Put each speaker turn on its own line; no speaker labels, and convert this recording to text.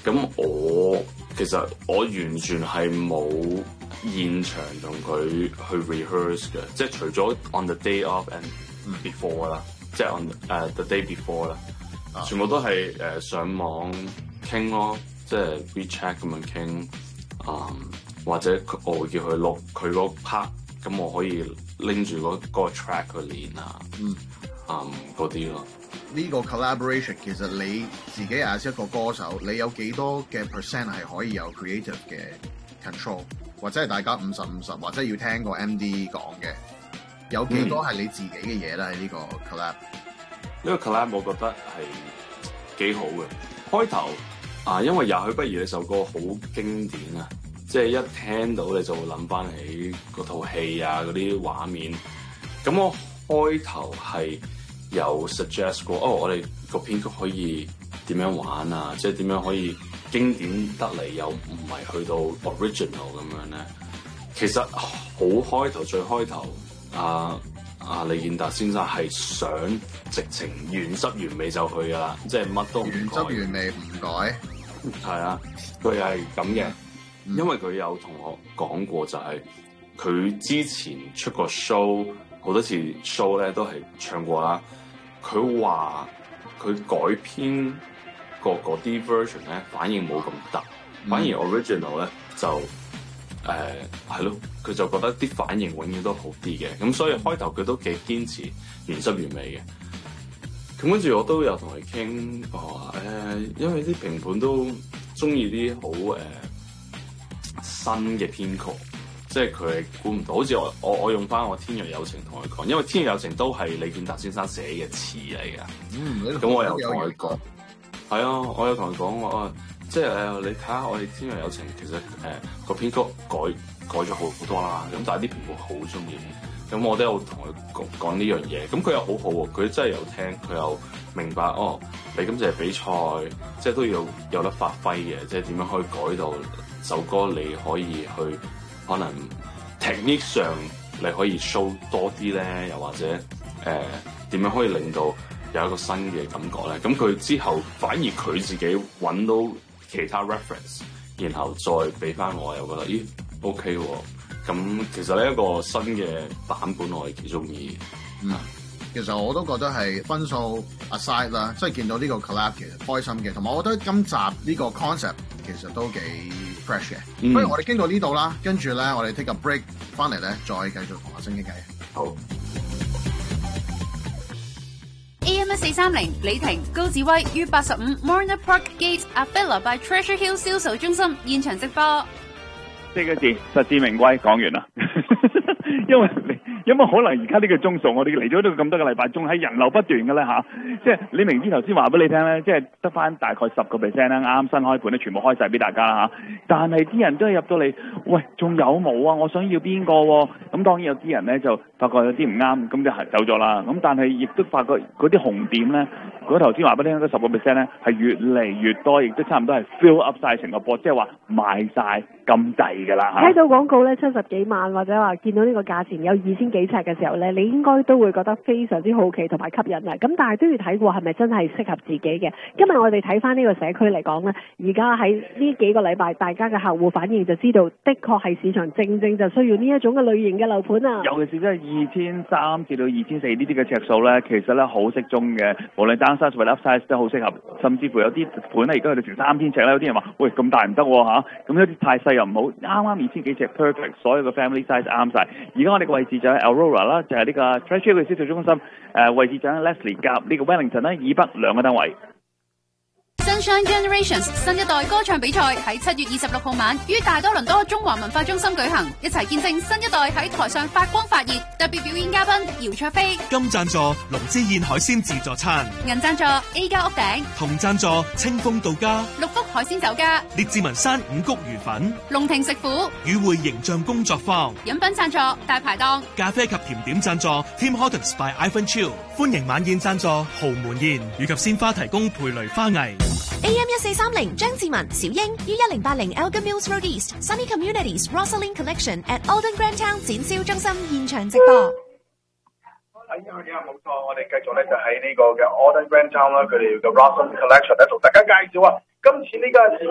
咁其實我完全係冇現場同佢去 rehearse 嘅，即係除咗 on the day of and before 啦，即係 on the day before 啦，全部都係上網傾咯，即係 WeChat 咁樣傾，或者我會叫佢錄佢嗰 part， 咁我可以拎住嗰個 track 去練啊，嗰啲咯。
呢個 collaboration 其實你自己as一個歌手，你有幾多嘅 percent 係可以有 creative 嘅 control， 或者係大家50-50，或者要聽個 MD 講嘅，有幾多係你自己嘅嘢咧？喺呢個 collab，
呢個 collab 我覺得係幾好嘅。開頭因為也許不如呢首歌好經典啊，即係一聽到你就會諗翻起嗰套戲啊，嗰啲畫面。咁我開頭係有 suggest 過，我哋個編曲可以點樣玩啊？即係點樣可以經典得嚟又唔係去到 original 咁樣咧？其實好開頭，最開頭李健達先生係想直情原汁原味就去噶啦，即係乜都唔改。
原汁原味唔改。
係啊，佢係咁嘅，因為佢有同我講過，就係佢之前出過 show 好多次 show 咧，都係唱過啦。佢話佢改編嗰啲 version 咧，反應冇咁大，反而 original 咧就係咯，佢就覺得啲反應永遠都好啲嘅。咁所以開頭佢都幾堅持原汁原味嘅。咁跟住我都有同佢傾，我話因為啲評判都中意啲好新嘅編曲。即係佢係估唔到，好似我用翻我《天若有情》同佢講，因為《天若有情》都係李健達先生寫嘅詞嚟嘅。咁我又同佢講，係啊，我有同佢講我即係你睇下我哋《天若有情》，其實個編曲改咗好多啦。咁但係啲評判好中意，咁我都有同佢講呢樣嘢。咁佢又好好喎，佢真係有聽，佢又明白你今次係比賽，即係都要有得發揮嘅，即係點樣可以改到首歌你可以去。可能 technique 上你可以 show 多啲咧，又或者點樣可以令到有一個新嘅感覺咧？咁佢之後反而佢自己揾到其他 reference， 然後再俾翻我，又覺得OK 喎。咁其實呢一個新嘅版本我係幾中意。
其實我都覺得係分數 aside 啦，即係見到呢個 collab 其實開心嘅，同埋我覺得今集呢個 concept 其實都幾 fresh 嘅。不如我哋傾到呢度啦，跟住咧我哋 take a break， 翻嚟咧再繼續同阿星傾偈。
好。
AM1430李婷高志威於85 Marina Park Gate Avila by Treasure Hill 銷售中心現場直播。
4個字實至名歸，講完啦。因為有冇可能而家呢個鐘數，我哋嚟咗呢個咁多個禮拜，仲係人流不斷嘅咧嚇？即係你明知頭先話俾你聽咧，即係得翻大概10% 啦，啱新開盤咧，全部開晒俾大家啦嚇。但係啲人都係入到嚟，喂，仲有冇啊？我想要邊個喎？咁當然有啲人咧就發覺有啲唔啱，咁就係走咗啦。咁但係亦都發覺嗰啲紅點咧，嗰頭先話俾你聽嗰10% 咧係越嚟越多，亦都差唔多係 fill up 晒成個波，即係話賣晒咁滯㗎啦嚇。
睇到廣告咧70幾萬，或者話見到呢個價錢有2000幾尺嘅時候咧，你應該都會覺得非常之好奇同埋吸引啊！咁但係都要睇過係咪真係適合自己嘅。今日我哋睇翻呢個社區嚟講咧，而家喺呢幾個禮拜，大家嘅客戶反應就知道，的確係市場正正就需要呢一種嘅類型嘅樓盤啊！
尤其是即係2300至到2400呢啲嘅尺數咧，其實咧好適中嘅，無論 downsize 或者 upsize 都好適合，甚至乎有啲盤咧而家去到成3000尺咧，有啲人話喂咁大唔得喎嚇，咁有啲太細又唔好，啱啱2000幾尺 perfect， 所有嘅 family size 啱晒。而家我哋嘅位置就喺 Aurora 啦，就係呢個 Treasure Hill 嘅銷售中心，位置就喺 Leslie 夾呢個 Wellington 啦，以北兩個單位。
Sunshine Generations 新一代歌唱比賽喺7月26號晚於大多倫多中華文化中心舉行，一齊見證新一代喺台上發光發熱。特別表演嘉賓姚卓飛，
金贊助龍之燕海鮮自助餐，
銀贊助 A 家屋頂，
銅贊助清風到家，
六福海鮮酒家，
列治文山五穀魚粉，
龍庭食府，
與會形象工作坊，
飲品贊助大排檔，
咖啡及甜點贊助 Tim Hortons by Ivan Chiu， 歡迎晚宴贊助豪門宴，以及鮮花提供培雷花藝。
AM1430 張志文、小英於1080 Elgin Mills Road East Sunny Communities Rosalind Collection at Alden Grand Town 展銷中心現場直播。
冇錯，我哋繼續咧就喺呢個嘅 Alden Grand Town 啦，佢哋嘅 Rosalind Collection 咧同大家介紹啊，今次呢個